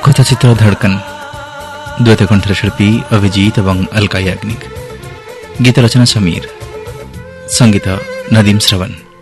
कथाचित्र धड़कन द्वैत कण्ठर शिल्पी अभिजीत एवं अलका याग्निक, गीत रचना समीर, संगीत नदीम श्रवण।